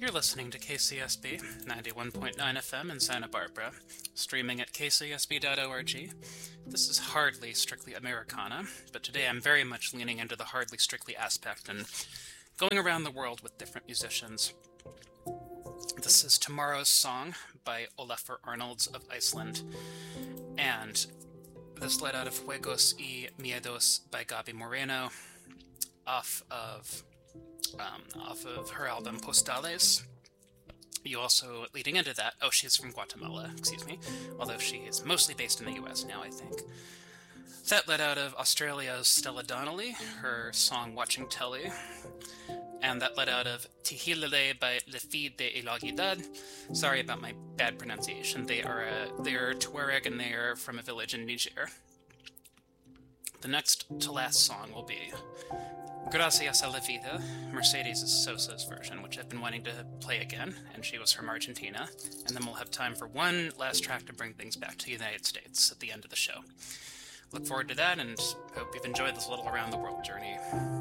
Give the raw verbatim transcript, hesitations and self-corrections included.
You're listening to K C S B ninety-one point nine F M in Santa Barbara, streaming at k c s b dot org. This is hardly strictly Americana, but today I'm very much leaning into the hardly strictly aspect and going around the world with different musicians. This is Tomorrow's Song by Olafur Arnalds of Iceland, and this led out of Juegos y Miedos by Gaby Moreno, off of um, off of her album Postales. You also, leading into that, oh, she's from Guatemala, excuse me, although she is mostly based in the U S now, I think. That led out of Australia's Stella Donnelly, her song Watching Telly, and that led out of Tihilele by Le Filles de Ilagidad. Sorry about my bad pronunciation. They are a, they are Tuareg and they are from a village in Niger. The next to last song will be Gracias a la Vida, Mercedes Sosa's version, which I've been wanting to play again, and she was from Argentina. And then we'll have time for one last track to bring things back to the United States at the end of the show. Look forward to that, and hope you've enjoyed this little around the world journey.